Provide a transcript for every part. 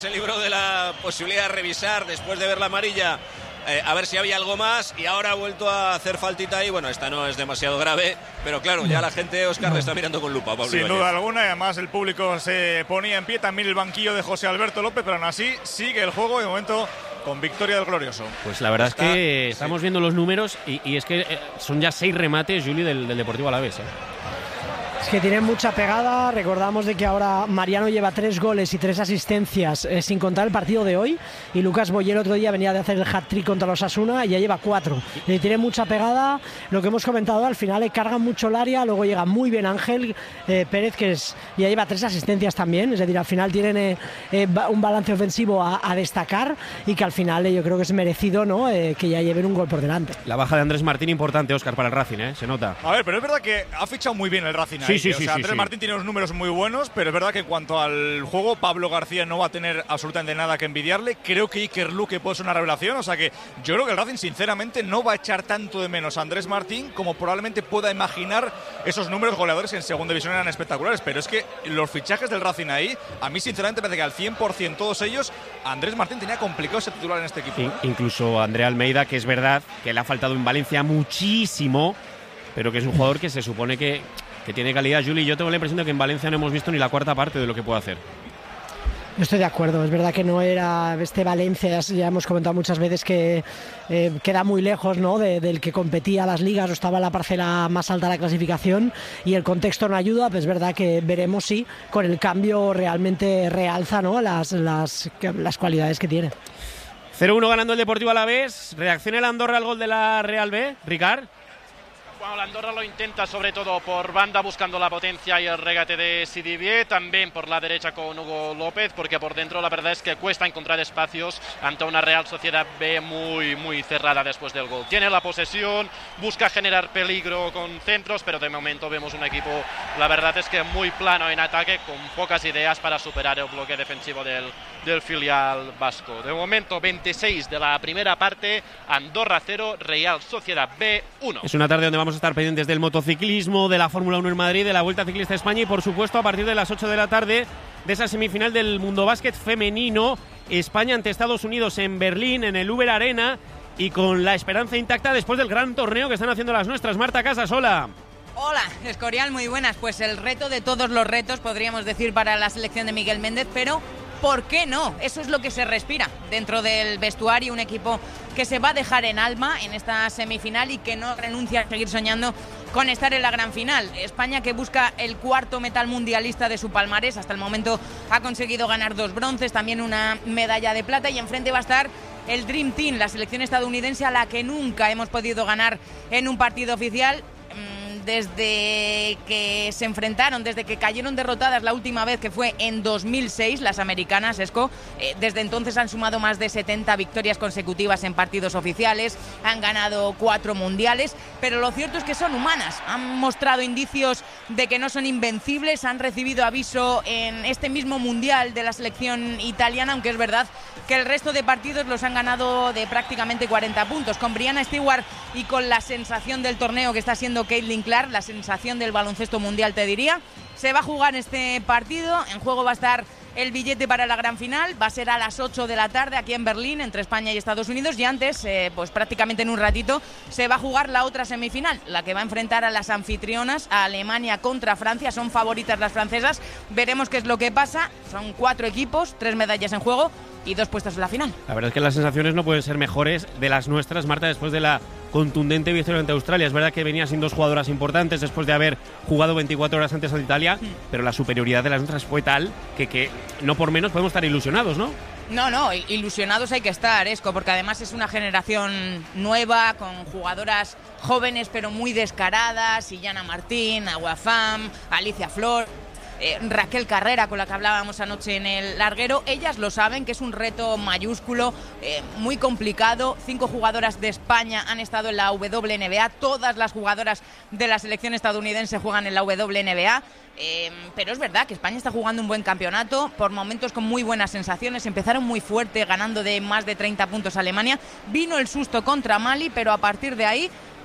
Se libró de la posibilidad de revisar después de ver la amarilla, a ver si había algo más, y ahora ha vuelto a hacer faltita ahí. Bueno, esta no es demasiado grave, pero claro, ya la gente, Óscar, le está mirando con lupa. Pablo Sin Ibáñez. duda alguna, y además el público se ponía en pie, también el banquillo de José Alberto López, pero aún así sigue el juego y de momento con victoria del glorioso. Pues la verdad es que estamos viendo los números y es que son ya 6 remates, Juli, del Deportivo Alavés. Es que tienen mucha pegada. Recordamos de que ahora Mariano lleva 3 goles y 3 asistencias, sin contar el partido de hoy, y Lucas Boyer otro día venía de hacer el hat-trick contra los Osasuna y ya lleva 4. Tiene mucha pegada. Lo que hemos comentado, al final le cargan mucho el área, luego llega muy bien Ángel Pérez, que ya lleva 3 asistencias también. Es decir, al final tienen un balance ofensivo a destacar, y que al final yo creo que es merecido, ¿no? Que ya lleven un gol por delante. La baja de Andrés Martín importante, Óscar, para el Racing, se nota. A ver, pero es verdad que ha fichado muy bien el Racing. Sí, Andrés Martín tiene unos números muy buenos, pero es verdad que en cuanto al juego, Pablo García no va a tener absolutamente nada que envidiarle. Creo que Iker Luque puede ser una revelación, o sea que yo creo que el Racing sinceramente no va a echar tanto de menos a Andrés Martín como probablemente pueda imaginar. Esos números goleadores en segunda división eran espectaculares, pero es que los fichajes del Racing ahí, a mí sinceramente me parece que al 100% todos ellos, Andrés Martín tenía complicado ser titular en este equipo. Incluso André Almeida, que es verdad que le ha faltado en Valencia muchísimo, pero que es un jugador que se supone que tiene calidad. Juli, yo tengo la impresión de que en Valencia no hemos visto ni la cuarta parte de lo que puede hacer. Yo estoy de acuerdo, es verdad que no era este Valencia, ya hemos comentado muchas veces que queda muy lejos, ¿no? del que competía a las ligas o estaba en la parcela más alta de la clasificación, y el contexto no ayuda. Pues es verdad que veremos si con el cambio realmente realza, ¿no? las cualidades que tiene. 0-1 ganando el Deportivo Alavés. ¿Reacciona el Andorra al gol de la Real B, Ricard? Bueno, la Andorra lo intenta sobre todo por banda, buscando la potencia y el regate de Sidibié, también por la derecha con Hugo López, porque por dentro la verdad es que cuesta encontrar espacios ante una Real Sociedad B muy cerrada después del gol. Tiene la posesión, busca generar peligro con centros, pero de momento vemos un equipo, la verdad es que muy plano en ataque, con pocas ideas para superar el bloque defensivo del filial vasco. De momento 26 de la primera parte, Andorra 0, Real Sociedad B 1. Es una tarde donde vamos a estar pendientes del motociclismo, de la Fórmula 1 en Madrid, de la Vuelta Ciclista a España, y por supuesto a partir de las 8 de la tarde de esa semifinal del Mundo Básquet femenino, España ante Estados Unidos en Berlín, en el Uber Arena, y con la esperanza intacta después del gran torneo que están haciendo las nuestras. Marta Casas, hola. Hola, Escorial, muy buenas. Pues el reto de todos los retos, podríamos decir, para la selección de Miguel Méndez, pero ¿por qué no? Eso es lo que se respira dentro del vestuario, un equipo que se va a dejar en alma en esta semifinal y que no renuncia a seguir soñando con estar en la gran final. España, que busca el 4º metal mundialista de su palmarés, hasta el momento ha conseguido ganar 2 bronces, también una medalla de plata, y enfrente va a estar el Dream Team, la selección estadounidense, a la que nunca hemos podido ganar en un partido oficial. Desde que se enfrentaron, desde que cayeron derrotadas la última vez, que fue en 2006, las americanas, Esco, desde entonces han sumado más de 70 victorias consecutivas en partidos oficiales, han ganado 4 mundiales, pero lo cierto es que son humanas, han mostrado indicios de que no son invencibles, han recibido aviso en este mismo mundial de la selección italiana, aunque es verdad que el resto de partidos los han ganado de prácticamente 40 puntos, con Brianna Stewart y con la sensación del torneo que está siendo Caitlin Clark, la sensación del baloncesto mundial, te diría. Se va a jugar este partido, en juego va a estar el billete para la gran final, va a ser a las 8 de la tarde aquí en Berlín, entre España y Estados Unidos, y antes, pues prácticamente en un ratito, se va a jugar la otra semifinal, la que va a enfrentar a las anfitrionas, a Alemania contra Francia. Son favoritas las francesas, veremos qué es lo que pasa. Son 4 equipos, 3 medallas en juego y 2 puestos en la final. La verdad es que las sensaciones no pueden ser mejores de las nuestras, Marta, después de la contundente victoria ante Australia. Es verdad que venía sin 2 jugadoras importantes después de haber jugado 24 horas antes ante Italia, pero la superioridad de las nuestras fue tal que no por menos podemos estar ilusionados, ¿no? No, ilusionados hay que estar, Esco, porque además es una generación nueva, con jugadoras jóvenes pero muy descaradas, Illana Martín, Aguafam, Alicia Flor, Raquel Carrera, con la que hablábamos anoche en el larguero. Ellas lo saben, que es un reto mayúsculo, muy complicado. 5 jugadoras de España han estado en la WNBA, todas las jugadoras de la selección estadounidense juegan en la WNBA. Pero es verdad que España está jugando un buen campeonato, por momentos con muy buenas sensaciones. Empezaron muy fuerte, ganando de más de 30 puntos a Alemania. Vino el susto contra Mali, pero a partir de ahí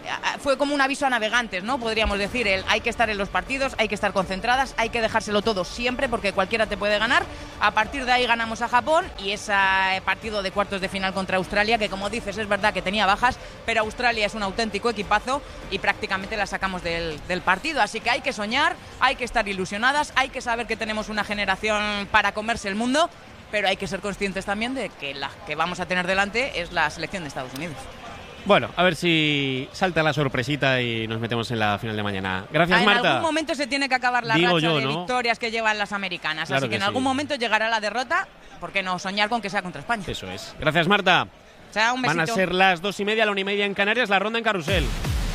fue como un aviso a navegantes, ¿no? Podríamos decir, hay que estar en los partidos, hay que estar concentradas, hay que dejárselo todo siempre porque cualquiera te puede ganar. A partir de ahí ganamos a Japón y ese partido de cuartos de final contra Australia, que como dices es verdad que tenía bajas, pero Australia es un auténtico equipazo y prácticamente la sacamos del partido. Así que hay que soñar, hay que estar ilusionadas, hay que saber que tenemos una generación para comerse el mundo, pero hay que ser conscientes también de que la que vamos a tener delante es la selección de Estados Unidos. Bueno, a ver si salta la sorpresita y nos metemos en la final de mañana. Gracias, Marta. En algún momento se tiene que acabar la racha de victorias que llevan las americanas. Claro, así que en algún momento llegará la derrota. ¿Por qué no soñar con que sea contra España? Eso es. Gracias, Marta. Chao, un besito. Van a ser las 2:30, la 1:30 en Canarias, la ronda en Carrusel.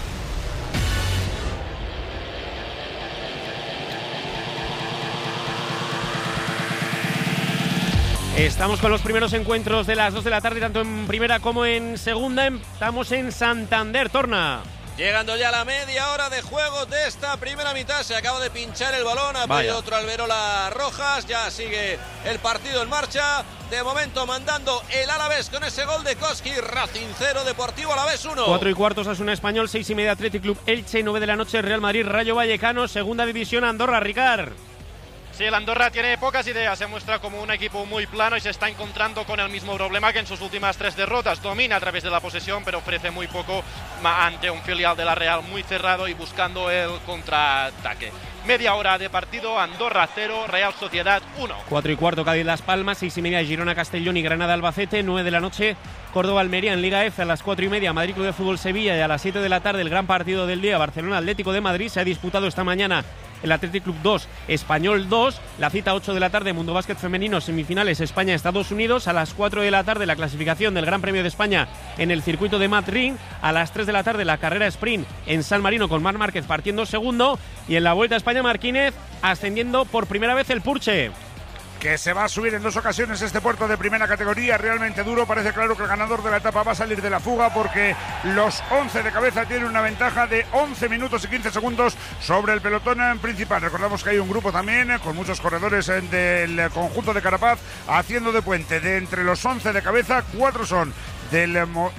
Estamos con los primeros encuentros de las 2 de la tarde, tanto en primera como en segunda. Estamos en Santander, Torna. Llegando ya a la media hora de juego de esta primera mitad. Se acaba de pinchar el balón, ha pedido otro Alberola Rojas. Ya sigue el partido en marcha. De momento mandando el Alavés con ese gol de Koski. Racing 0, Deportivo Alavés 1. 4:15 Osasuna Español, 6:30 Athletic Club Elche, 9 de la noche Real Madrid Rayo Vallecano, segunda división Andorra, Ricard. Sí, el Andorra tiene pocas ideas, se muestra como un equipo muy plano y se está encontrando con el mismo problema que en sus últimas 3 derrotas. Domina a través de la posesión, pero ofrece muy poco ante un filial de la Real muy cerrado y buscando el contraataque. Media hora de partido, Andorra 0, Real Sociedad 1. 4:15 Cádiz Las Palmas, 6:30 Girona Castellón y Granada Albacete, 9 de la noche Córdoba Almería en Liga F, a las 4:30 Madrid Club de Fútbol Sevilla y a las 7 de la tarde el gran partido del día, Barcelona Atlético de Madrid. Se ha disputado esta mañana el Athletic Club 2, Español 2, la cita 8 de la tarde, Mundo Básquet Femenino, semifinales España-Estados Unidos, a las 4 de la tarde la clasificación del Gran Premio de España en el circuito de Madrid, a las 3 de la tarde la carrera sprint en San Marino con Marc Márquez partiendo segundo y en la Vuelta a España Marquínez ascendiendo por primera vez el Purche. Que se va a subir en 2 ocasiones este puerto de primera categoría, realmente duro. Parece claro que el ganador de la etapa va a salir de la fuga porque los 11 de cabeza tienen una ventaja de 11 minutos y 15 segundos sobre el pelotón principal. Recordamos que hay un grupo también con muchos corredores del conjunto de Carapaz haciendo de puente. De entre los 11 de cabeza, 4 son del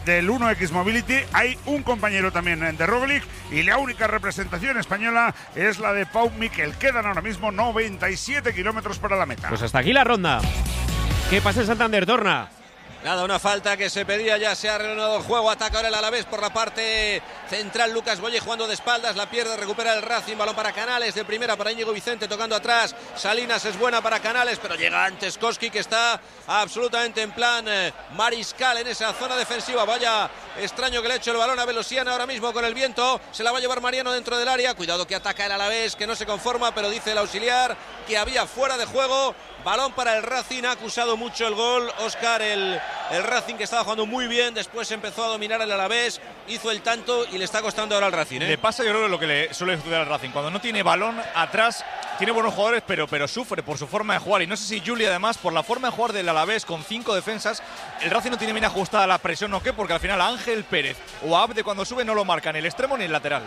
1X Mobility. Hay un compañero también de Roglic y la única representación española es la de Pau Miquel. Quedan ahora mismo 97 kilómetros para la meta. Pues hasta aquí la ronda. ¿Qué pasa en Santander, Torna? Nada, una falta que se pedía, ya se ha reanudado el juego. Ataca ahora el Alavés por la parte central. Lucas Boye jugando de espaldas, la pierde, recupera el Racing. Balón para Canales, de primera para Íñigo Vicente tocando atrás. Salinas es buena para Canales, pero llega antes Koski, que está absolutamente en plan mariscal en esa zona defensiva. Vaya extraño que le ha hecho el balón a Velosiana ahora mismo con el viento. Se la va a llevar Mariano dentro del área. Cuidado que ataca el Alavés, que no se conforma, pero dice el auxiliar que había fuera de juego. Balón para el Racing, ha acusado mucho el gol Óscar, el Racing, que estaba jugando muy bien, después empezó a dominar el Alavés, hizo el tanto y le está costando ahora al Racing. Le pasa, yo creo, lo que le suele suceder al Racing, cuando no tiene balón atrás, tiene buenos jugadores, pero sufre por su forma de jugar, y no sé si Juli, además, por la forma de jugar del Alavés con 5 defensas, el Racing no tiene bien ajustada la presión o qué, porque al final Ángel Pérez o Abde cuando sube no lo marcan, el extremo ni el lateral.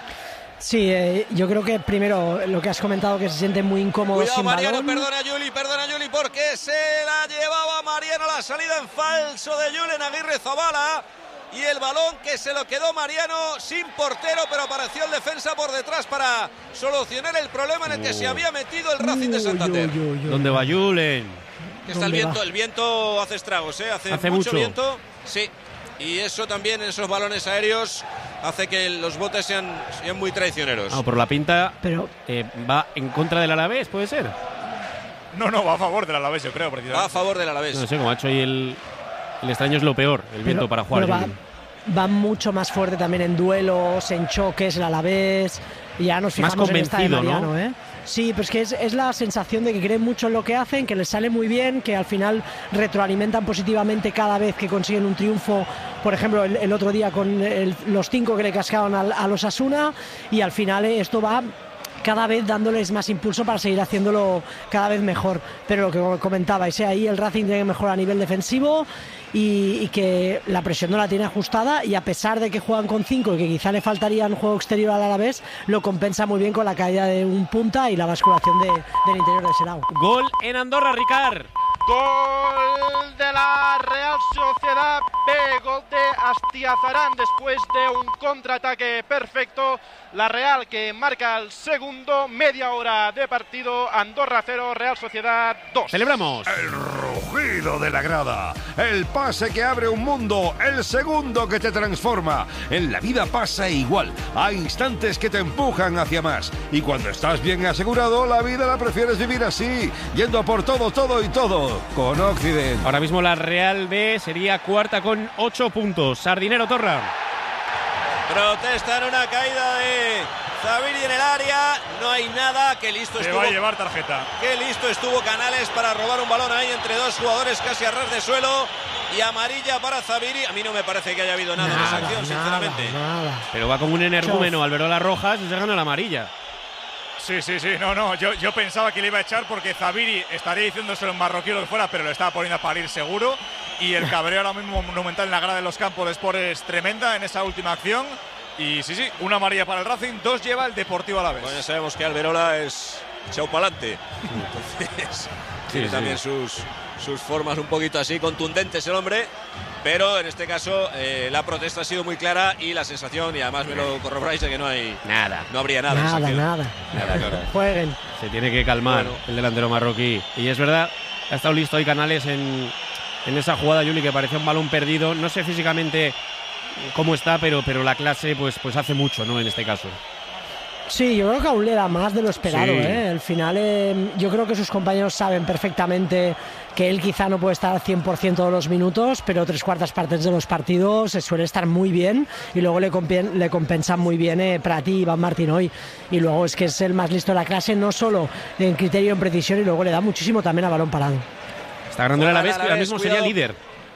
Sí, yo creo que primero lo que has comentado, que se siente muy incómodo. Cuidado, sin Mariano, balón. perdona Juli, porque se la llevaba Mariano, la salida en falso de Julen Aguirre Zabala. Y el balón que se lo quedó Mariano sin portero, pero apareció el defensa por detrás para solucionar el problema en el que se había metido el Racing de Santander. ¿Dónde va Julen? Que está el viento hace estragos, hace mucho viento. Sí. Y eso también, esos balones aéreos, hace que los botes sean muy traicioneros. Por la pinta, pero va en contra del Alavés, ¿puede ser? No, va a favor del Alavés, yo creo. Va a favor del Alavés. No sé, como ha hecho ahí el extraño es lo peor, el viento para jugar. Va mucho más fuerte también en duelos, en choques, el Alavés. Ya nos fijamos más convencido, en esta de Mariano, ¿no? Sí, pues que es la sensación de que creen mucho en lo que hacen, que les sale muy bien, que al final retroalimentan positivamente cada vez que consiguen un triunfo. Por ejemplo, el otro día con los 5 que le cascaban a los Osasuna, y al final esto va cada vez dándoles más impulso para seguir haciéndolo cada vez mejor. Pero lo que comentabais, ahí el Racing tiene que mejorar a nivel defensivo y que la presión no la tiene ajustada, y a pesar de que juegan con 5 y que quizá le faltaría un juego exterior al Alavés, lo compensa muy bien con la caída de un punta y la basculación del interior de Serao. Gol en Andorra, Ricard. Gol de la Real Sociedad Ve gol de Astiazarán después de un contraataque perfecto. La Real que marca el segundo, media hora de partido. Andorra 0, Real Sociedad 2. Celebramos. El rugido de la grada, el pase que abre un mundo, el segundo que te transforma. En la vida pasa igual, hay instantes que te empujan hacia más. Y cuando estás bien asegurado, la vida la prefieres vivir así, yendo a por todo, todo y todo, con Occident. Ahora mismo la Real B sería cuarta con 8 puntos. Sardinero, Torra. Protestan una caída de Zaviri en el área. No hay nada. Qué listo Se estuvo. va a llevar tarjeta. Qué listo estuvo Canales para robar un balón ahí entre dos jugadores casi a ras de suelo. Y amarilla para Zaviri. A mí no me parece que haya habido nada en esa acción, sinceramente. Nada. Pero va como un energúmeno Alberola Rojas y se gana la amarilla. Sí. No. Yo pensaba que le iba a echar porque Zaviri estaría diciéndoselo en marroquí o lo que fuera, pero le estaba poniendo a parir seguro. Y el cabreo ahora mismo monumental en la grada de los Campos de Sport es tremenda en esa última acción. Y sí, una amarilla para el Racing, 2 lleva el Deportivo Alavés. Bueno, ya sabemos que Alberola es echado para adelante. Entonces, tiene también sus formas un poquito así, contundentes el hombre. Pero en este caso la protesta ha sido muy clara y la sensación, y además me lo corroboráis, de que no hay nada. No habría nada. Nada. Jueguen. Se tiene que calmar el delantero marroquí. Y es verdad, ha estado listo hoy Canales en esa jugada, Juli, que parecía un balón perdido. No sé físicamente cómo está, pero la clase pues hace mucho, ¿no? En este caso. Sí, yo creo que aún le da más de lo esperado, Sí. Al final yo creo que sus compañeros saben perfectamente que él quizá no puede estar al 100% de los minutos, pero 3/4 partes de los partidos suele estar muy bien y luego le compensan muy bien Prat y Iván Martín hoy. Y luego es que es el más listo de la clase, no solo en criterio, en precisión, y luego le da muchísimo también a balón parado. Está ganando el Alavés, que ahora mismo cuidado. sería líder.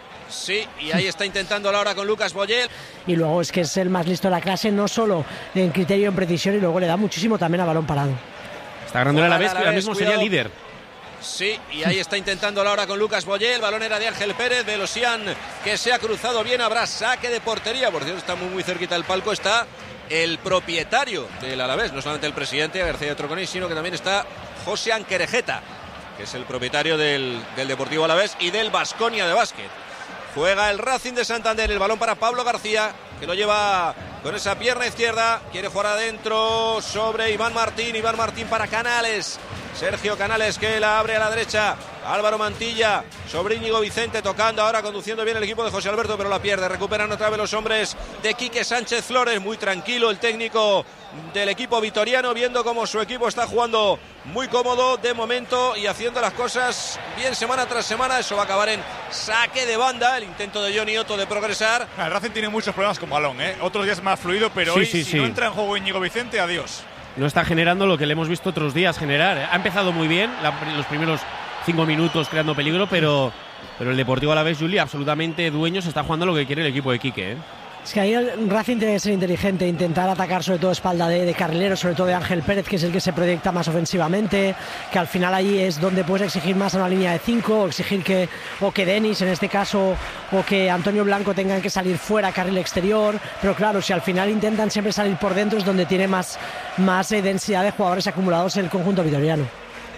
Sí, y ahí está intentando ahora con Lucas Boyel. Y luego es que es el más listo de la clase, no solo en criterio, en precisión, y luego le da muchísimo también a balón parado. Está ganando el Alavés, que ahora Alavés, mismo cuidado. sería líder. Sí, y ahí está intentando ahora con Lucas Boyel. El balón era de Ángel Pérez, Velosian, que se ha cruzado bien. Habrá saque de portería. Por cierto, está muy cerquita del palco. Está el propietario del Alavés, no solamente el presidente García Troconís, sino que también está José Anquerejeta, que es el propietario del Deportivo Alavés y del Baskonia de básquet. Juega el Racing de Santander, el balón para Pablo García, que lo lleva con esa pierna izquierda, quiere jugar adentro sobre Iván Martín para Canales, Sergio Canales, que la abre a la derecha, Álvaro Mantilla sobre Íñigo Vicente, tocando ahora, conduciendo bien el equipo de José Alberto, pero la pierde. Recuperan otra vez los hombres de Quique Sánchez Flores, muy tranquilo el técnico del equipo vitoriano, viendo cómo su equipo está jugando muy cómodo de momento y haciendo las cosas bien semana tras semana. Eso va a acabar en saque de banda, el intento de Johnny Otto de progresar. El Racing tiene muchos problemas con balón, Otros días más fluido, pero Sí, hoy sí, si sí. no entra en juego Íñigo Vicente, adiós. No está generando lo que le hemos visto otros días generar. Ha empezado muy bien, los primeros 5 minutos creando peligro, pero el Deportivo Alavés, Juli, absolutamente dueño, se está jugando lo que quiere el equipo de Quique, Es que ahí el Racing tiene que ser inteligente, intentar atacar sobre todo espalda de carrilero, sobre todo de Ángel Pérez, que es el que se proyecta más ofensivamente, que al final ahí es donde puedes exigir más a una línea de 5, o exigir que Denis en este caso, o que Antonio Blanco tengan que salir fuera, carril exterior, pero claro, si al final intentan siempre salir por dentro es donde tiene más densidad de jugadores acumulados el conjunto vitoriano.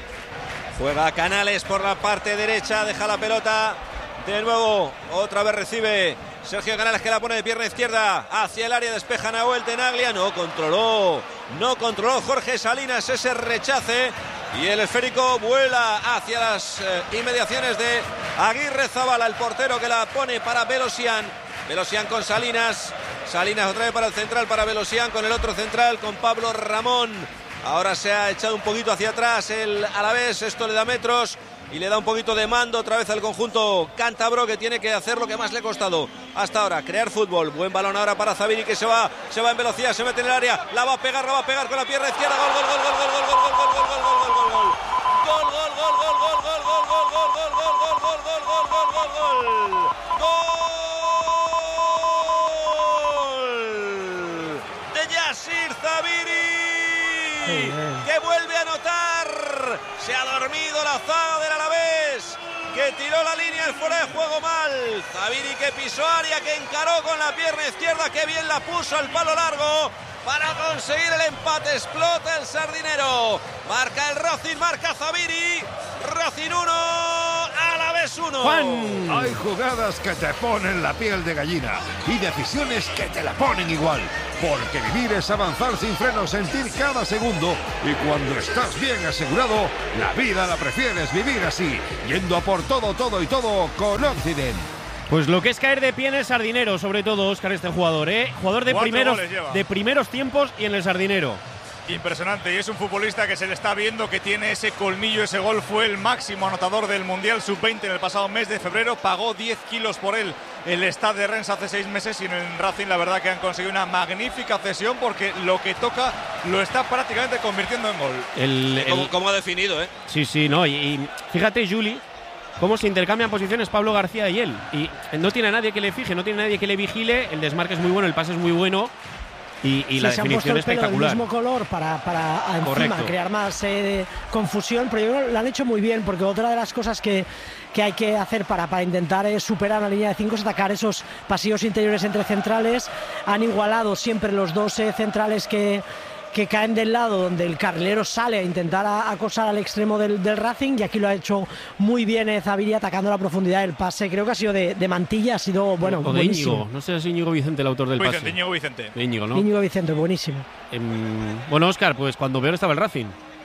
Juega Canales por la parte derecha, deja la pelota de nuevo, otra vez recibe Sergio Canales, que la pone de pierna izquierda hacia el área, despeja Nahuel Tenaglia, no controló Jorge Salinas ese rechace y el esférico vuela hacia las inmediaciones de Aguirre Zabala, el portero, que la pone para Velosian con Salinas otra vez para el central, para Velosian con el otro central, con Pablo Ramón. Ahora se ha echado un poquito hacia atrás el Alavés, esto le da metros y le da un poquito de mando otra vez al conjunto cántabro, que tiene que hacer lo que más le ha costado hasta ahora, crear fútbol. Buen balón ahora para Zaviri, que se va en velocidad, se mete en el área, la va a pegar con la pierna izquierda, gol. De Yassir Zaviri, que vuelve a anotar. Se ha dormido la zaga del Alavés, que tiró la línea de fuera de juego mal. Zaviri, que pisó área, que encaró con la pierna izquierda, que bien la puso al palo largo para conseguir el empate. Explota el sardinero. Marca el Racing, marca Zaviri. Racing 1, Alavés 2-1. Juan. Hay jugadas que te ponen la piel de gallina y decisiones que te la ponen igual. Porque vivir es avanzar sin frenos, sentir cada segundo. Y cuando estás bien asegurado, la vida la prefieres vivir así. Yendo a por todo, todo y todo con Occident. Pues lo que es caer de pie en el Sardinero, sobre todo, Óscar, este jugador, ¿eh? Jugador de primeros tiempos y en el Sardinero. Impresionante, y es un futbolista que se le está viendo que tiene ese colmillo, ese gol. Fue el máximo anotador del Mundial Sub-20 en el pasado mes de febrero. Pagó 10 kilos por él el Stade de Rennes hace 6 meses, y en el Racing la verdad que han conseguido una magnífica cesión, porque lo que toca lo está prácticamente convirtiendo en gol. ¿Cómo ha definido, eh? Sí, no, y fíjate, Juli, cómo se intercambian posiciones Pablo García y él. Y no tiene a nadie que le fije, no tiene a nadie que le vigile. El desmarque es muy bueno, el pase es muy bueno. Y la definición espectacular. Se han puesto el pelo del mismo color para encima crear más confusión, pero yo creo que lo han hecho muy bien, porque otra de las cosas que hay que hacer para intentar superar la línea de 5 es atacar esos pasillos interiores entre centrales. Han igualado siempre los dos centrales que caen del lado donde el carrilero sale a intentar acosar al extremo del Racing, y aquí lo ha hecho muy bien Zaviri, atacando la profundidad del pase. Creo que ha sido de Mantilla, ha sido buenísimo. Íñigo, no sé si es Íñigo Vicente el autor del pase. Íñigo Vicente. Íñigo, ¿no? Íñigo Vicente, buenísimo. Bueno, Óscar, pues cuando peor estaba el Racing.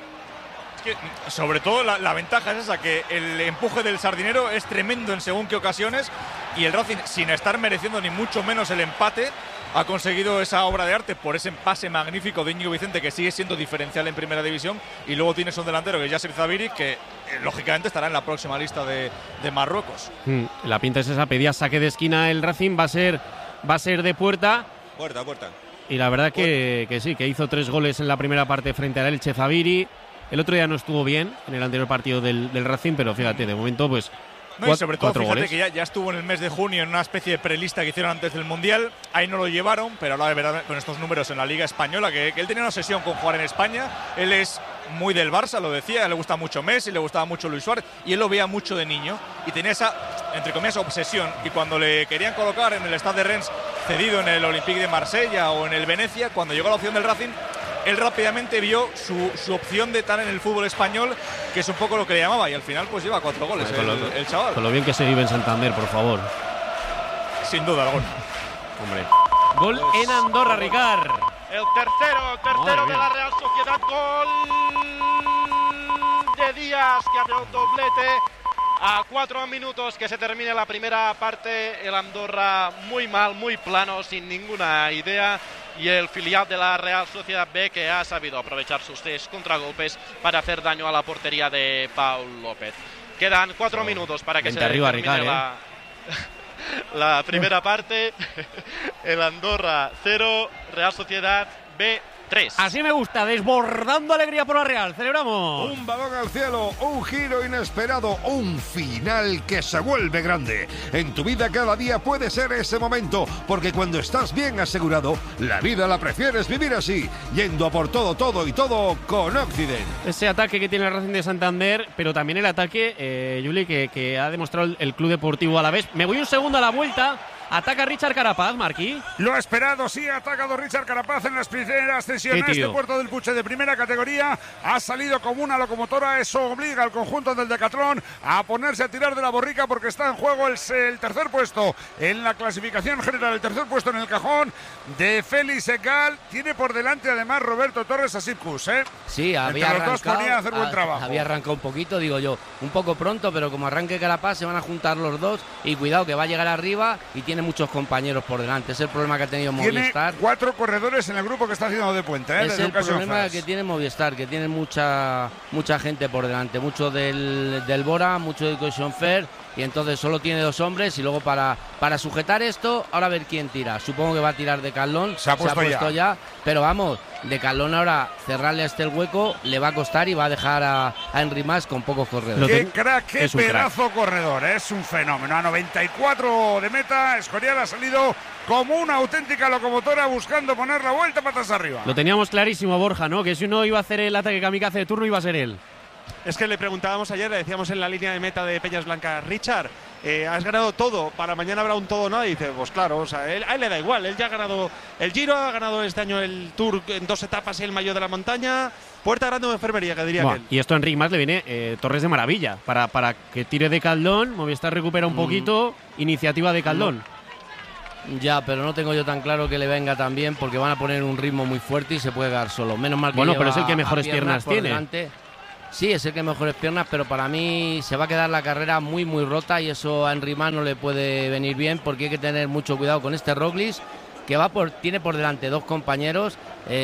Es que, sobre todo, la ventaja es esa, que el empuje del Sardinero es tremendo en según qué ocasiones, y el Racing, sin estar mereciendo ni mucho menos el empate, ha conseguido esa obra de arte por ese pase magnífico de Íñigo Vicente, que sigue siendo diferencial en primera división. Y luego tienes un delantero que es Yasser Zaviri, que lógicamente estará en la próxima lista de Marruecos. La pinta es esa, pedía saque de esquina el Racing, va a ser de puerta. Puerta. Y la verdad que sí, que hizo 3 goles en la primera parte frente al Elche Zaviri. El otro día no estuvo bien en el anterior partido del Racing, pero fíjate, de momento pues... No, y sobre todo, fíjate goles. que ya estuvo en el mes de junio en una especie de prelista que hicieron antes del Mundial. Ahí no lo llevaron, pero ahora de verdad con estos números en la Liga Española, que él tenía una obsesión con jugar en España. Él es muy del Barça, lo decía, le gusta mucho Messi, le gustaba mucho Luis Suárez, y él lo veía mucho de niño y tenía esa, entre comillas, obsesión. Y cuando le querían colocar en el Stade de Rennes cedido en el Olympique de Marsella o en el Venecia, cuando llegó la opción del Racing, él rápidamente vio su opción de estar en el fútbol español, que es un poco lo que le llamaba, y al final pues lleva 4 goles el chaval. Con lo bien que se vive en Santander, por favor. Sin duda alguna. Hombre. Gol en Andorra, Ricard. El tercero de la Real Sociedad. Gol de Díaz, que hace un doblete. A 4 minutos que se termine la primera parte, el Andorra muy mal, muy plano, sin ninguna idea. Y el filial de la Real Sociedad B, que ha sabido aprovechar sus 3 contragolpes para hacer daño a la portería de Paul López. Quedan 4 minutos para que se termine la primera parte. El Andorra 0, Real Sociedad B 3. Así me gusta, desbordando alegría por la Real. Celebramos. Un balón al cielo, un giro inesperado, un final que se vuelve grande. En tu vida cada día puede ser ese momento, porque cuando estás bien asegurado, la vida la prefieres vivir así, yendo a por todo, todo y todo con Occident. Ese ataque que tiene el Racing de Santander, pero también el ataque, Juli, que ha demostrado el Club Deportivo Alavés. Me voy un segundo a la vuelta. Ataca Richard Carapaz, Marquí. Lo ha esperado, sí, ha atacado Richard Carapaz en las primeras sesiones. Este Puerto del Puche de primera categoría ha salido como una locomotora. Eso obliga al conjunto del Decatlón a ponerse a tirar de la borrica, porque está en juego el tercer puesto en la clasificación general, el tercer puesto en el cajón de Félix Egal. Tiene por delante además Roberto Torres a Sipkus, ¿eh? Sí, había los dos podían hacer buen trabajo. Había arrancado un poquito, digo yo, un poco pronto, pero como arranque Carapaz se van a juntar los dos, y cuidado que va a llegar arriba y tiene muchos compañeros por delante. Es el problema que ha tenido Movistar. Tiene 4 corredores en el grupo que está haciendo de puente, ¿eh? Es el problema que tiene Movistar, que tiene mucha gente por delante, mucho del Bora, mucho del Cohesion Fair, y entonces solo tiene 2 hombres, y luego para sujetar esto, ahora a ver quién tira. Supongo que va a tirar de Carlón, se ha puesto ya, pero vamos, de Carlón ahora cerrarle a este el hueco le va a costar, y va a dejar a Henry Mas con pocos corredores. Qué crack, qué pedazo corredor, es un fenómeno. A 94 de meta, Escorial ha salido como una auténtica locomotora buscando poner la vuelta patas arriba. Lo teníamos clarísimo, Borja, ¿no? Que si uno iba a hacer el ataque kamikaze de turno, iba a ser él. Es que le preguntábamos ayer, le decíamos en la línea de meta de Peñas Blancas, Richard, has ganado todo, para mañana habrá un todo nada. Y dice, pues claro, o sea, a él le da igual, él ya ha ganado el Giro, ha ganado este año el Tour en 2 etapas y el Maillot de la Montaña. puerta grande de enfermería, que diría aquel. Y esto a Enric Mas le viene Torres de maravilla, para que tire de Caldón, Movistar recupera un poquito, iniciativa de Caldón. Ya, pero no tengo yo tan claro que le venga tan bien, porque van a poner un ritmo muy fuerte y se puede quedar solo. Menos mal que bueno, pero es el que mejores piernas tiene. Delante. Sí, es el que mejores piernas, pero para mí se va a quedar la carrera muy, muy rota y eso a Enric Mas no le puede venir bien, porque hay que tener mucho cuidado con este Roglic, que tiene por delante 2 compañeros.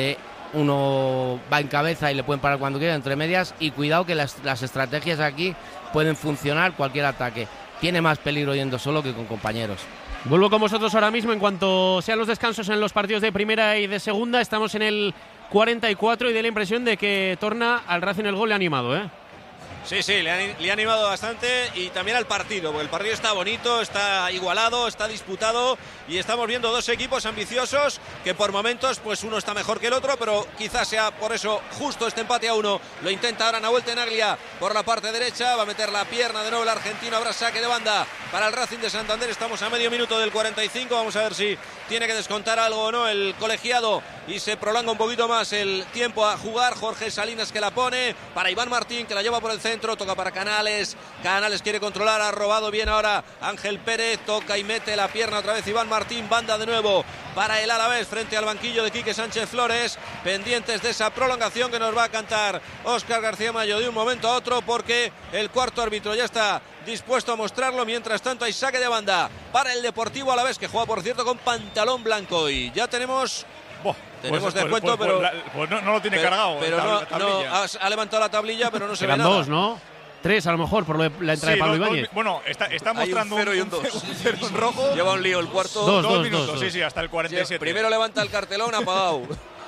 Uno va en cabeza y le pueden parar cuando quiera, entre medias, y cuidado que las estrategias aquí pueden funcionar cualquier ataque. Tiene más peligro yendo solo que con compañeros. Vuelvo con vosotros ahora mismo en cuanto sean los descansos en los partidos de primera y de segunda. Estamos en el 44 y da la impresión de que torna al Racing el gol, le ha animado, ¿eh? Sí, le ha animado bastante y también al partido, porque el partido está bonito, está igualado, está disputado y estamos viendo 2 equipos ambiciosos que por momentos pues uno está mejor que el otro, pero quizás sea por eso justo este empate a 1. Lo intenta ahora Nahuel Tenaglia por la parte derecha, va a meter la pierna de nuevo el argentino, habrá saque de banda para el Racing de Santander. Estamos a medio minuto del 45, vamos a ver si tiene que descontar algo o no el colegiado y se prolonga un poquito más el tiempo a jugar. Jorge Salinas que la pone para Iván Martín, que la lleva por el centro, toca para Canales quiere controlar, ha robado bien ahora Ángel Pérez, toca y mete la pierna otra vez Iván Martín, banda de nuevo para el Alavés frente al banquillo de Quique Sánchez Flores, pendientes de esa prolongación que nos va a cantar Óscar García Mayo de un momento a otro, porque el cuarto árbitro ya está dispuesto a mostrarlo. Mientras tanto hay saque de banda para el Deportivo Alavés, que juega por cierto con pantalón blanco, y ya tenemos descuento, pero no lo tiene cargado. Pero ha levantado la tablilla, pero no se ve nada. 2, ¿no? 3 a lo mejor por la entrada de Pablo Ibáñez. Bueno, está mostrando un 0 y un 2. Un 0 en rojo. Lleva un lío el cuarto. 2 minutos. Sí, hasta el 47. Primero levanta el cartelón apagado.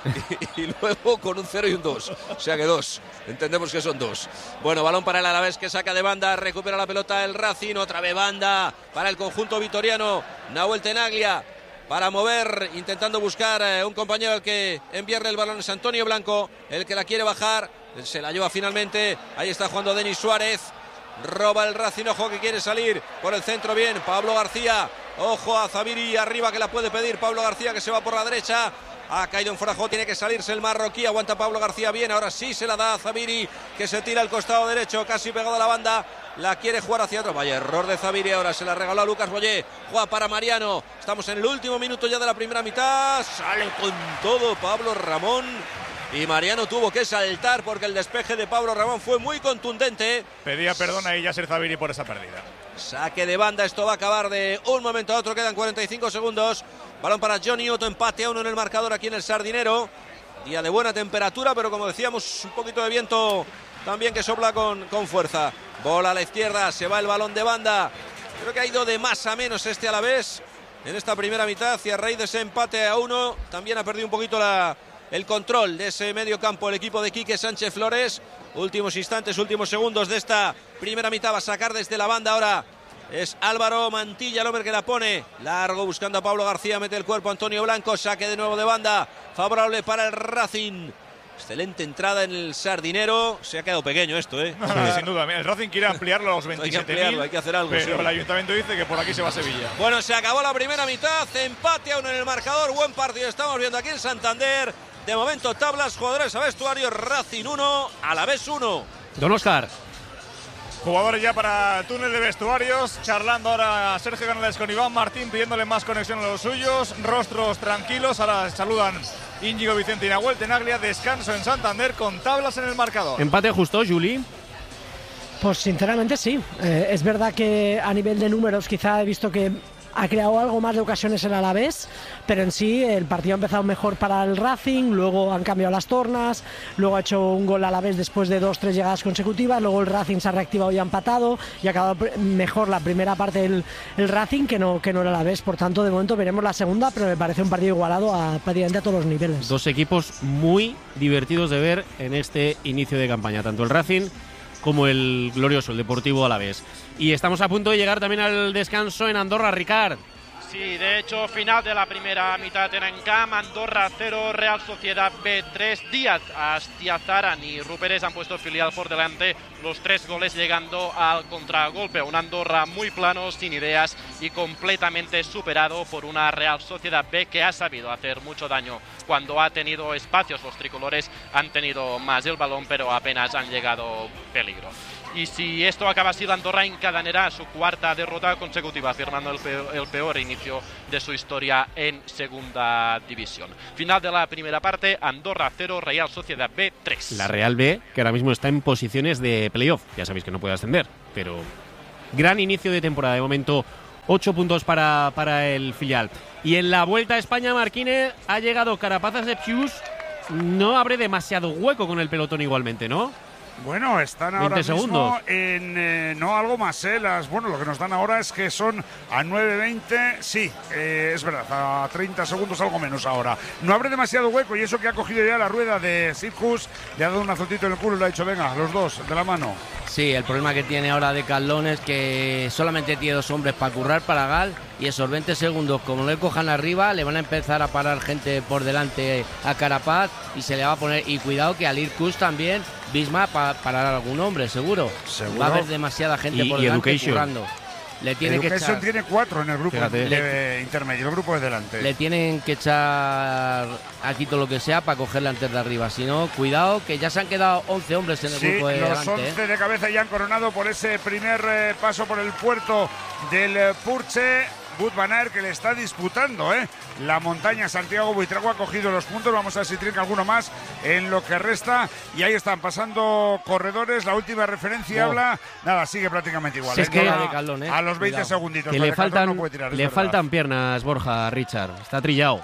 y luego con un 0 y un 2. O sea que 2. Entendemos que son 2. Bueno, balón para el Alavés, que saca de banda. Recupera la pelota el Racing. Otra vez banda para el conjunto vitoriano. Nahuel Tenaglia para mover, intentando buscar un compañero al que enviarle el balón. Es Antonio Blanco el que la quiere bajar, se la lleva finalmente. Ahí está jugando Denis Suárez, roba el Racing, ojo que quiere salir por el centro, bien Pablo García, ojo a Zabiri arriba que la puede pedir Pablo García, que se va por la derecha. Ha caído en fuera de juego, tiene que salirse el marroquí, aguanta Pablo García bien, ahora sí se la da a Zabiri, que se tira al costado derecho, casi pegado a la banda, la quiere jugar hacia atrás, vaya error de Zabiri, ahora se la regaló a Lucas Boyé, juega para Mariano, estamos en el último minuto ya de la primera mitad, sale con todo Pablo Ramón, y Mariano tuvo que saltar porque el despeje de Pablo Ramón fue muy contundente. Pedía perdón a Yasser Zabiri por esa pérdida. Saque de banda, esto va a acabar de un momento a otro, quedan 45 segundos. Balón para Johnny Otto, empate a 1 en el marcador aquí en el Sardinero. Día de buena temperatura, pero como decíamos, un poquito de viento también que sopla con fuerza. Bola a la izquierda, se va el balón de banda. Creo que ha ido de más a menos este Alavés en esta primera mitad, y a raíz de ese empate a 1 también ha perdido un poquito el control de ese medio campo el equipo de Quique Sánchez Flores. Últimos instantes, últimos segundos de esta primera mitad, va a sacar desde la banda ahora. Es Álvaro Mantilla el hombre que la pone largo buscando a Pablo García, mete el cuerpo Antonio Blanco, saque de nuevo de banda, favorable para el Racing. Excelente entrada en el Sardinero, se ha quedado pequeño esto, ¿eh? No, sin duda, el Racing quiere ampliarlo a los 27.000, hay que hacer algo, pero sí. El ayuntamiento dice que por aquí se va a Sevilla. Bueno, se acabó la primera mitad, empate a 1 en el marcador, buen partido estamos viendo aquí en Santander. De momento tablas, jugadores a vestuario, Racing 1, Alavés 1. Don Óscar. Jugadores ya para el túnel de vestuarios, charlando ahora Sergio Canales con Iván Martín, pidiéndole más conexión a los suyos, rostros tranquilos, ahora saludan Íñigo Vicente y Nahuel Tenaglia, descanso en Santander con tablas en el marcador. ¿Empate justo, Juli? Pues sinceramente sí, es verdad que a nivel de números quizá he visto que ha creado algo más de ocasiones el Alavés, pero en sí el partido ha empezado mejor para el Racing, luego han cambiado las tornas, luego ha hecho un gol Alavés después de 2-3 llegadas consecutivas, luego el Racing se ha reactivado y ha empatado, y ha acabado mejor la primera parte el Racing que no el Alavés. Por tanto, de momento veremos la segunda, pero me parece un partido igualado prácticamente a todos los niveles. Dos equipos muy divertidos de ver en este inicio de campaña, tanto el Racing como el glorioso, el Deportivo Alavés. Y estamos a punto de llegar también al descanso en Andorra, Ricard. Sí, de hecho, final de la primera mitad en Encamp, Andorra 0, Real Sociedad B 3. Díaz, Astiazaran y Ruperes han puesto filial por delante, los 3 goles llegando al contragolpe. Un Andorra muy plano, sin ideas y completamente superado por una Real Sociedad B que ha sabido hacer mucho daño cuando ha tenido espacios. Los tricolores han tenido más el balón, pero apenas han llegado peligro. Y si esto acaba así, la Andorra encadenará su 4ª derrota consecutiva, firmando el peor inicio de su historia en segunda división. Final de la primera parte, Andorra 0, Real Sociedad B 3. La Real B, que ahora mismo está en posiciones de playoff. Ya sabéis que no puede ascender, pero gran inicio de temporada. De momento, 8 puntos para el filial. Y en la Vuelta a España, Marquínez, ha llegado Carapazas de Pius. No abre demasiado hueco con el pelotón igualmente, ¿no? Bueno, están ahora mismo en no algo más, lo que nos dan ahora es que son a 9:20, sí, es verdad, a 30 segundos algo menos ahora. No abre demasiado hueco y eso que ha cogido ya la rueda de Sitkus, le ha dado un azotito en el culo y le ha dicho, venga, los dos, de la mano. Sí, el problema que tiene ahora Decathlon es que solamente tiene 2 hombres para currar para Gal y esos 20 segundos, como le cojan arriba, le van a empezar a parar gente por delante a Carapaz y se le va a poner, y cuidado que al Irkutsk también Bisma parar a algún hombre, seguro. Va a haber demasiada gente por delante currando. Le tiene que echar, tiene 4 en el grupo intermedio, el grupo de delante. Le tienen que echar aquí todo lo que sea para cogerle antes de arriba. Si no, cuidado, que ya se han quedado 11 hombres en el grupo de delante. Los 11 de cabeza ya han coronado por ese primer paso por el puerto del Purche. Wout van Aert, que le está disputando la montaña. Santiago Buitrago ha cogido los puntos. Vamos a ver si trinca alguno más en lo que resta. Y ahí están pasando corredores. La última referencia habla. Nada, sigue prácticamente igual. Es que a los 20 segunditos. Que le faltan piernas, Borja, Richard. Está trillado.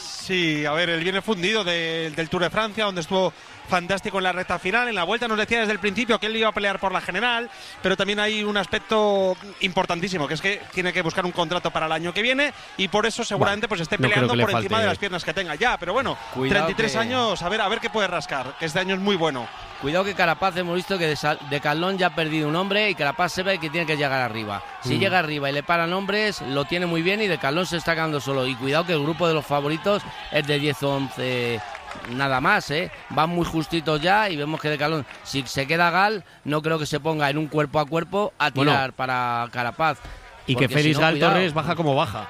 Sí, a ver, él viene fundido del Tour de Francia, donde estuvo fantástico en la recta final. En la Vuelta nos decía desde el principio que él iba a pelear por la general, pero también hay un aspecto importantísimo, que es que tiene que buscar un contrato para el año que viene y por eso seguramente pues esté peleando por encima de las piernas que tenga ya. Pero bueno, cuidado, 33 años, a ver qué puede rascar, que este año es muy bueno. Cuidado que Carapaz, hemos visto que Decathlon ya ha perdido un hombre y Carapaz se ve que tiene que llegar arriba. Si llega arriba y le paran hombres, lo tiene muy bien y Decathlon se está quedando solo. Y cuidado que el grupo de los favoritos es de 10 o 11 nada más, van muy justitos ya y vemos que Decathlon, si se queda Gal, no creo que se ponga en un cuerpo a cuerpo a tirar para Carapaz. Y que Félix Gal Torres baja como baja.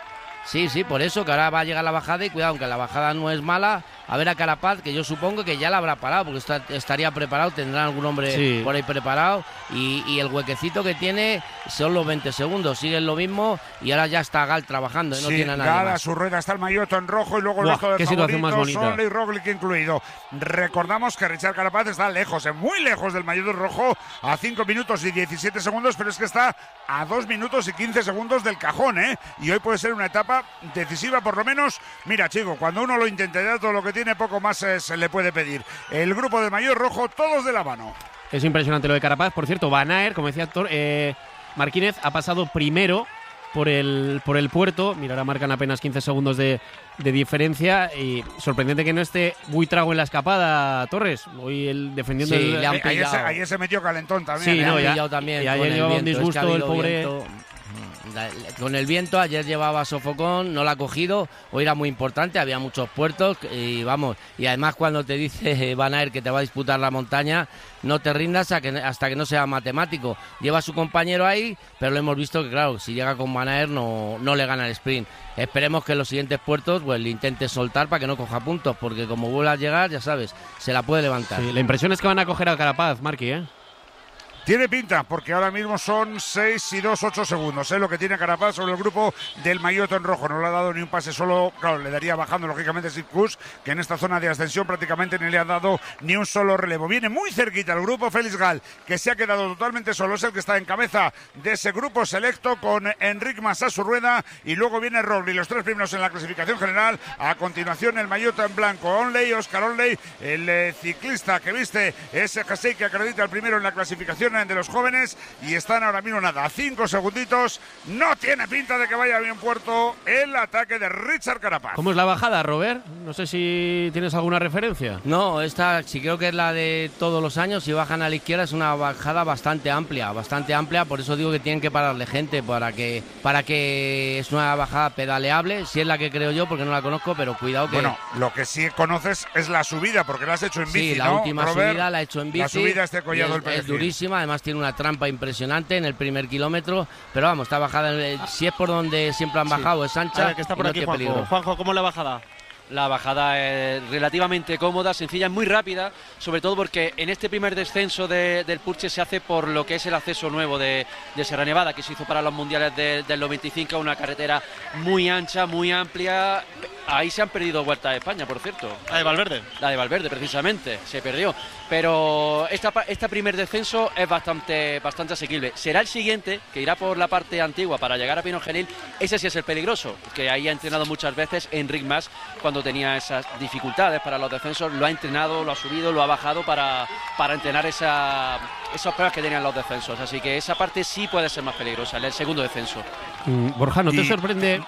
Sí, por eso que ahora va a llegar la bajada y cuidado, aunque la bajada no es mala, a ver a Carapaz, que yo supongo que ya la habrá parado, porque estaría preparado, tendrá algún hombre por ahí preparado, y el huequecito que tiene son los 20 segundos, siguen lo mismo, y ahora ya está Gal trabajando, no tiene nada Gal más. A su rueda está el Mayoto en rojo y luego el resto de favoritos, Sonle y Roglic incluido. Recordamos que Richard Carapaz está lejos, muy lejos del Mayoto en rojo, a 5 minutos y 17 segundos, pero es que está a 2 minutos y 15 segundos del cajón, y hoy puede ser una etapa decisiva, por lo menos. Mira, chico, cuando uno lo intenta ya todo lo que tiene, poco más se le puede pedir. El grupo del maillot rojo, todos de la mano. Es impresionante lo de Carapaz. Por cierto, Van Aert, como decía Marquínez, ha pasado primero por el puerto. Mira, ahora marcan apenas 15 segundos de diferencia. Y sorprendente que no esté Buitrago en la escapada, Torres. Hoy defendiendo le han pillado. Ayer se metió calentón también. Sí, le han pillado también. Y ayer llevaba un disgusto el pobre. Con el viento, ayer llevaba sofocón, no la ha cogido, hoy era muy importante, había muchos puertos y vamos, y además cuando te dice Van Aert que te va a disputar la montaña, no te rindas hasta que no sea matemático. Lleva a su compañero ahí, pero lo hemos visto que claro, si llega con Van Aert no le gana el sprint. Esperemos que en los siguientes puertos pues le intente soltar para que no coja puntos, porque como vuelva a llegar, ya sabes, se la puede levantar. Sí, la impresión es que van a coger a Carapaz, Marqui, Tiene pinta, porque ahora mismo son 6 y 2, 8 segundos, lo que tiene Carapaz sobre el grupo del Mayoto en rojo. No le ha dado ni un pase solo, claro, le daría bajando lógicamente Sitkus, que en esta zona de ascensión prácticamente ni le ha dado ni un solo relevo. Viene muy cerquita el grupo Félix Gal, que se ha quedado totalmente solo, es el que está en cabeza de ese grupo selecto con Enric Mas a su rueda, y luego viene Roglic, los 3 primeros en la clasificación general. A continuación el Mayoto en blanco, Oscar Onley, el ciclista que viste ese jersey que acredita el primero en la clasificación Raikkonen de los jóvenes y están ahora mismo nada, a 5 segunditos. No tiene pinta de que vaya bien puerto el ataque de Richard Carapaz. ¿Cómo es la bajada, Robert? No sé si tienes alguna referencia. No, esta sí creo que es la de todos los años. Si bajan a la izquierda es una bajada bastante amplia, por eso digo que tienen que pararle gente para que es una bajada pedaleable, si es la que creo yo, porque no la conozco, pero cuidado que... Bueno, lo que sí conoces es la subida, porque la has hecho en bici, sí, la ¿no, última Robert? subida la he hecho en bici. La subida este collado del es durísima, además tiene una trampa impresionante en el primer kilómetro, pero vamos, está bajada, si es por donde siempre han bajado, es ancha. A ver, que está por aquí, Juanjo, ¿cómo es la bajada? La bajada es relativamente cómoda, sencilla, muy rápida, sobre todo porque en este primer descenso del Purche se hace por lo que es el acceso nuevo de Sierra Nevada, que se hizo para los mundiales del 95, una carretera muy ancha, muy amplia. Ahí se han perdido vueltas a España, por cierto. La de Valverde. La de Valverde, precisamente, se perdió. Pero este primer descenso es bastante asequible. Será el siguiente, que irá por la parte antigua para llegar a Pino Genil. Ese sí es el peligroso, que ahí ha entrenado muchas veces Enric Mas cuando tenía esas dificultades para los descensos. Lo ha entrenado, lo ha subido, lo ha bajado para entrenar esas pruebas que tenían los descensos. Así que esa parte sí puede ser más peligrosa, el segundo descenso. Borja, ¿no te sorprende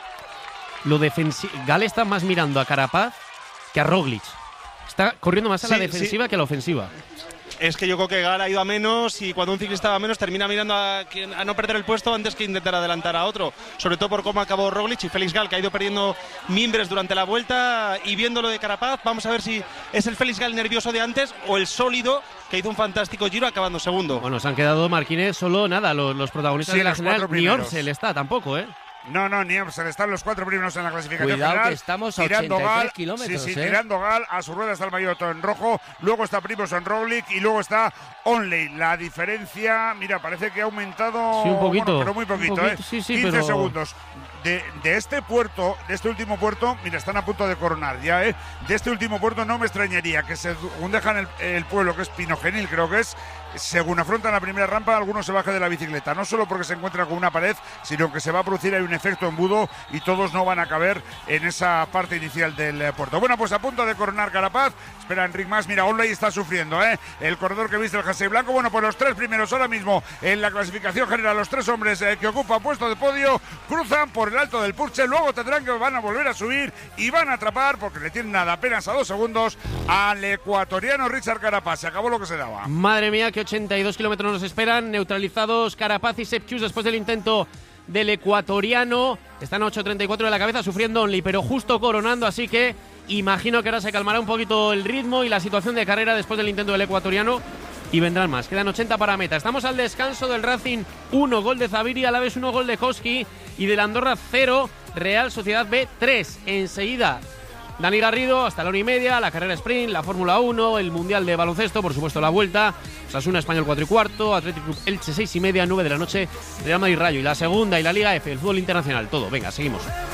lo defensivo? Gal está más mirando a Carapaz que a Roglic. Está corriendo más a la defensiva que a la ofensiva. Es que yo creo que Gal ha ido a menos y cuando un ciclista va a menos termina mirando a no perder el puesto antes que intentar adelantar a otro. Sobre todo por cómo acabó Roglic y Félix Gal, que ha ido perdiendo mimbres durante la vuelta. Y viendo lo de Carapaz, vamos a ver si es el Félix Gal nervioso de antes o el sólido que hizo un fantástico giro acabando segundo. Bueno, se han quedado Marquines solo nada, los protagonistas de la general. Ni Orsel está tampoco, ¿eh? No, ni Orsel, están los 4 primeros en la clasificación Cuidado general. Que estamos a 83 kilómetros. Sí, tirando Gal, a su rueda está el maillot en rojo, luego está Primož Roglic y luego está Onley. La diferencia, mira, parece que ha aumentado. Sí, un poquito. Bueno, pero muy poquito, ¿eh? Sí, 15 segundos. De este puerto, de este último puerto, mira, están a punto de coronar ya, ¿eh? De este último puerto no me extrañaría que según dejan el pueblo, que es Pino Genil, creo que es, según afrontan la primera rampa, algunos se bajan de la bicicleta, no solo porque se encuentran con una pared, sino que se va a producir ahí un efecto embudo y todos no van a caber en esa parte inicial del puerto. Bueno, pues a punto de coronar Carapaz, espera Enric Mas, mira, Onley está sufriendo, ¿eh? El corredor que viste el jersey blanco, bueno, pues los 3 primeros ahora mismo en la clasificación general, los 3 hombres que ocupan puesto de podio, cruzan por el alto del Purche, luego tendrán que van a volver a subir y van a atrapar, porque le tienen nada, apenas a 2 segundos, al ecuatoriano Richard Carapaz. Se acabó lo que se daba. Madre mía, que 82 kilómetros nos esperan, neutralizados Carapaz y Sepp Kuss después del intento del ecuatoriano. Están a 8.34 de la cabeza sufriendo Onley, pero justo coronando, así que imagino que ahora se calmará un poquito el ritmo y la situación de carrera después del intento del ecuatoriano y vendrán más. Quedan 80 para meta. Estamos al descanso del Racing 1, gol de Zaviri, a la vez 1 gol de Koski y del Andorra 0, Real Sociedad B 3. Enseguida Dani Garrido hasta la 1:30, la carrera sprint, la Fórmula 1, el Mundial de Baloncesto, por supuesto la Vuelta, Osasuna Español 4:15, Athletic Club Elche 6:30, 9 de la noche, Real Madrid Rayo y la segunda y la Liga F, el fútbol internacional, todo. Venga, seguimos.